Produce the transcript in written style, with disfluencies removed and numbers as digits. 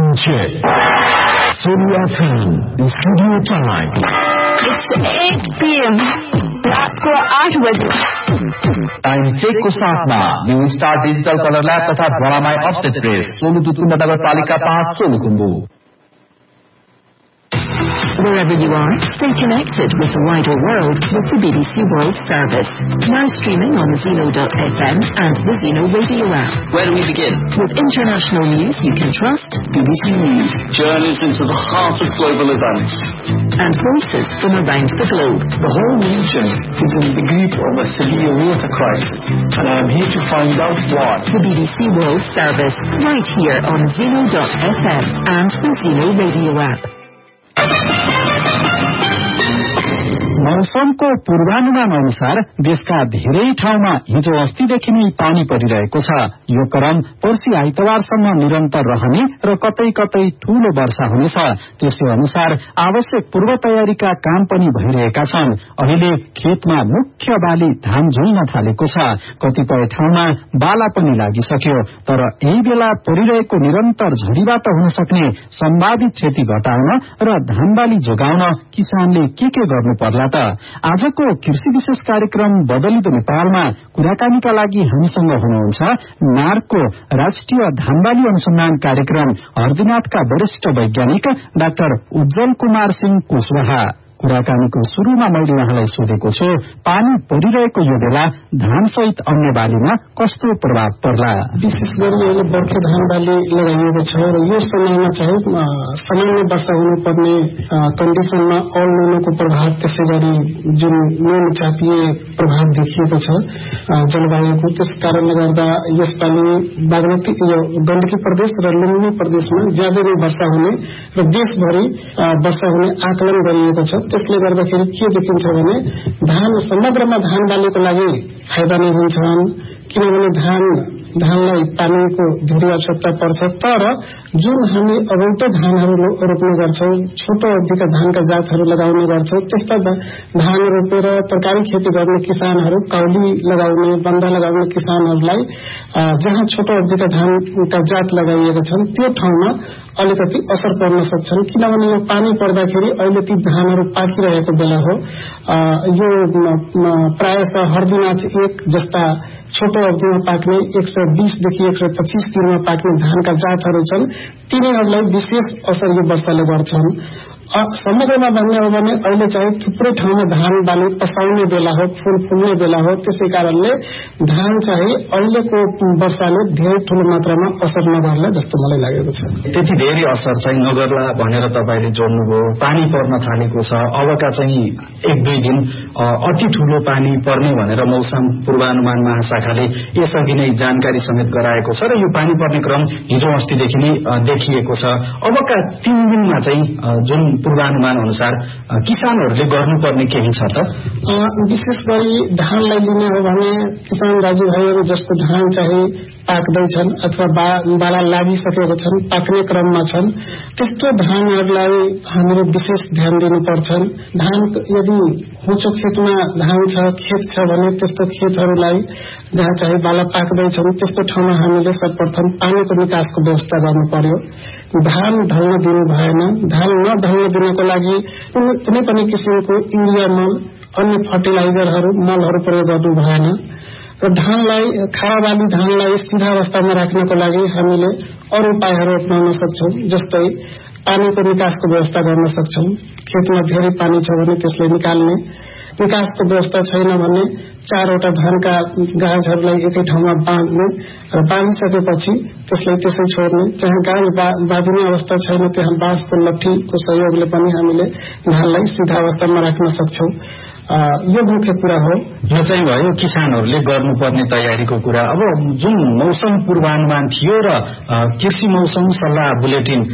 check. Surya FM, studio time. It's 8 p.m. रात को 8 बजे। टाइम चेक को साथमा new star digital colour lab तथा भ्रमामाई अफसेट प्रेस सोलुतुतुण्ड नगरपालिका 5 Solukhumbu. Wherever you are, stay connected with the wider world with the BBC World Service. Now streaming on Zeno.fm and the Zeno radio app. Where do we begin? With international news you can trust, BBC News. Journeys into the heart of global events. And voices from around the globe. The whole region is in the grip of a severe water crisis, and I am here to find out why. The BBC World Service, right here on Zeno.fm and the Zeno radio app. मौसमको पूर्वानुमान अनुसार देशका धेरै ठाउँमा हिजो अस्तिदेखि नै पानी परिरहेको छ। यो क्रम पर्सि आइतबारसम्म निरन्तर रहने र कतै कतै ठूलो वर्षा हुनेछ। त्यसै अनुसार आवश्यक पूर्व तयारीका काम पनि भइरहेका छन्। अहिले खेतमा मुख्य बाली धान झुल्न थालेको छ। कतिपय ठाउँमा बाला पनि लागिसक्यो। तर यही बेला परिरहेको निरन्तर झरीबाट हुन सक्ने सम्भावित क्षति घटाउन र धानबाली जोगाउन किसानले के गर्नु पर्ला त? आजको कृषि विशेष कार्यक्रम बदलिदो नेपालमा कुराकानीका लागि हामीसँग हुनुहुन्छ नार्को राष्ट्रिय धानबाली अनुसन्धान कार्यक्रम हरदिनाथका वरिष्ठ वैज्ञानिक डाक्टर उज्जवल कुमार सिंह कुशवाहा। कुराकानीको शुरूमा मैले उहाँलाई सोधेको छु, पानी परिरहेको यो बेला धान सहित अन्य बालीमा कस्तो प्रभाव पर्ला? विशेष गरी अहिले बर्खे धान बाली लगाइएको छ र यो समयमा चाहिँ सामान्य वर्षा हुनुपर्ने कन्डिसनमा अल निनोको प्रभाव, त्यसै गरी जुन न्यून चापीय प्रभाव देखिएको छ जलवायुको, त्यस कारणले गर्दा यसपालि बागमती गण्डकी प्रदेश र लुम्बिनी प्रदेशमा ज्यादै नै वर्षा हुने र देशभरि वर्षा हुने आकलन गरिएको छ। त्यसले गर्दाखेरि के देखिन्छ भने समग्रमा धान बालीको लागि फाइदा नै हुन्छन्, किनभने धानलाई पानीको धेरै आवश्यकता पर्छ। तर जुन हामी अगौटे धानहरू रोप्ने गर्छौं, छोटो अवधिका धानका जातहरू लगाउने गर्छौं, त्यस्ता धान रोपेर तरकारी खेती गर्ने किसानहरू, काउली लगाउने, बन्दा लगाउने किसानहरूलाई जहाँ छोटो अवधिका धानका जात लगाइएका छन् त्यो ठाउँमा अलिकति असर पर्न सक्छन्। किनभने यो पानी पर्दाखेरि अहिले ती धानहरू पाकिरहेको बेला हो। यो प्रायः हरदिनाथ 1 जस्ता छोटो अवधिमा पाक्ने 120 देखि 125 दिनमा पाक्ने धानका जातहरू छन्। तिनीहरूलाई विशेष असर यो वर्षाले गर्छन्। समग्रमा भन्ने हो भने अहिले चाहिँ थुप्रै ठाउँमा धान बाली पसाउने बेला हो, फूल फुल्ने बेला हो। त्यसै कारणले धान चाहिँ अहिलेको वर्षाले धेरै ठूलो मात्रामा असर नगर्ला जस्तो मलाई लागेको छ। त्यति धेरै असर चाहिँ नगर्ला भनेर तपाईले जोड्नुभयो। पानी पर्न थालेको छ, अबका चाहिँ 1-2 दिन अति ठूलो पानी पर्ने भनेर मौसम पूर्वानुमान महाशाखाले यसअघि नै जानकारी समेत गराएको छ र यो पानी पर्ने क्रम हिजो अस्तिदेखि नै देखिएको छ। अबका 3 दिनमा चाहिँ जुन पूर्वानुमान अनुसार किसानहरूले गर्नुपर्ने केही छ त? विशेष गरी धानलाई लिने हो भने किसान दाजुभाइहरू जसको धान चाहिँ पाक्दैछन् अथवा बाला लागिसकेको छन्, पाक्ने क्रममा छन्, त्यस्तो धानहरूलाई हामीले विशेष ध्यान दिनुपर्छन्। धान यदि होचो खेतमा धान छ, खेत छ भने त्यस्तो खेतहरूलाई जहाँ चाहिँ बाला पाक्दैछन् त्यस्तो ठाउँमा हामीले सर्वप्रथम पानीको निकासको व्यवस्था गर्नु पर्यो। धान ढल्न दिनु भएन। धान नढल्न दिनको लागि कुनै पनि किसिमको युरिया मल, अन्य फर्टिलाइजरहरू, मलहरू प्रयोग गर्नु भएन। र धानलाई, खाराबाली धानलाई सिधा अवस्थामा राख्नको लागि हामीले अरू उपायहरू अपनाउन सक्छौं। जस्तै पानीको निकासको व्यवस्था गर्न सक्छौं। खेतमा धेरै पानी छ भने त्यसलाई निकाल्ने, निकासको व्यवस्था छैन भने 4वटा धानका गाँजहरूलाई एकै ठाउँमा बाँध्ने र बाँधिसकेपछि त्यसलाई त्यसै छोड्ने। जहाँ गाँज बाँधिने अवस्था छैन त्यहाँ बाँसको लट्ठीको सहयोगले पनि हामीले धानलाई सिधा अवस्थामा राख्न सक्छौं। यो मुख्य कुरा हो। यो चाहिँ भयो किसानहरूले गर्नुपर्ने तयारीको कुरा। अब जुन मौसम पूर्वानुमान थियो र कृषि मौसम सल्लाह बुलेटिन